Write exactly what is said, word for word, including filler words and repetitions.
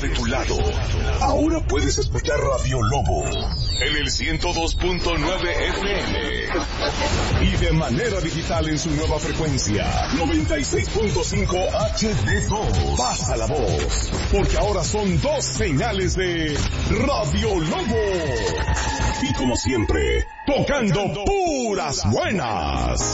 de tu lado. Ahora puedes escuchar Radio Lobo en el ciento dos punto nueve F M y de manera digital en su nueva frecuencia noventa y seis punto cinco H D dos. Pasa la voz, porque ahora son dos señales de Radio Lobo. Y como siempre, tocando puras buenas.